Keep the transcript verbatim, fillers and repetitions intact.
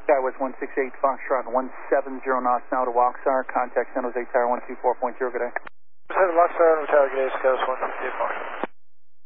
Skywest one six eight Foxtrot one seven zero knots now to Waxar. Contact San Jose Tower one two four point zero. Good day. San Jose Tower, good day, Skywest one six eight Foxtrot.